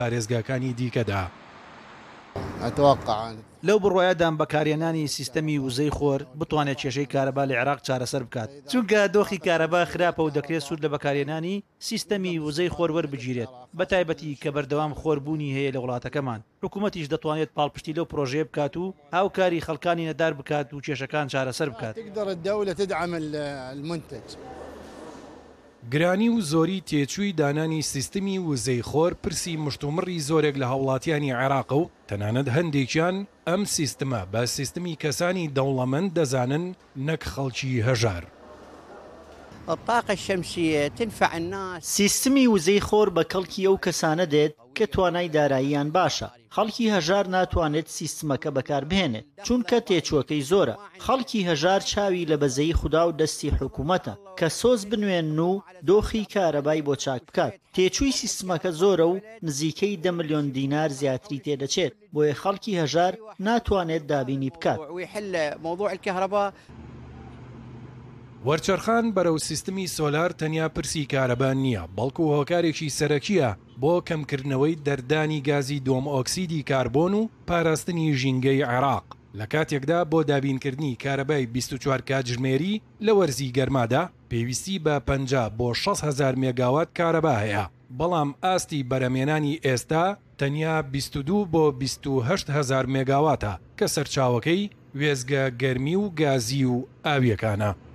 پارێزگاکانی دیکەدا. لەو بڕۆیەدان بەکارهێنانی سیستەمی وزەی خۆر بتوانێت کێشەی کارەبا لە عێراق چارەسەر بکات، چونکە دۆخی کارەبا خراپە و دەکرێت سوود لە بەکارهێنانی سیستەمی وزەی خۆر وەربگیرێت، بە تایبەتی کە بەردەوام خۆربوونی هەیە لە وڵاتەکەمان. حکوومەتیش دەتوانێت پاڵپشتی لەو پرۆژەیە بکات و هاوکاری خەڵکانی نەدار بکات و کێشەکان چارەسەر بکات. گرانی و زۆری تێچووی دانانی سیستمی وزەی خۆر پرسی مشتومڕی زۆرێک لە هاوڵاتیانی عێراق و تەنانەت هەندێکیان ئەم سیستمە بە سیستمی کەسانی دەوڵەمەند دەزانن نەک خەڵکی هەژار. سیستمی وزەی خۆر بە کەڵکی ئەو کەسانە دێت کە توانای داراییان باشە. خەڵکی هەژار ناتوانێت سیستمەکە بەکاربهێنێت چونکە تێچووەکەی زۆرە. خەڵکی هەژار چاوی لە بەزەی خوددا و دەستی حکوومەتە کە سۆز بنوێن و دۆخی کارەبای بۆ چاک بکات. تێچووی سیستمەکە زۆرە و نزیکەی 10 ملیۆن دینار زیاتری تێدەچێت، بۆیە خەڵکی هەژار ناتوانێت دابینی بکات. وەرچەرخان بەرەو سیستمی سۆلار تەنیا پرسی کارەبان نییە، بەڵکو هۆکارێکی سەرەکیە بۆ کەمکردنەوەی دەردانی گازی دۆم ئۆکسیدی کاربۆن و پاراستنی ژینگەی عێراق. لە کاتێکدا بۆ دابینکردنی کارەبای 24 کاتژمێری لە وەرزی گەرمادا پێویستی بە 50 بۆ 6,000 مێگاوات کارەبا هەیە، بەڵام ئاستی بەرەمێنانی ئێستا تەنیا 22 بۆ 28,000 مێگاواتە کە سەرچاوەکەی وێزگە گەرمی و گازی و ئاویەکانە.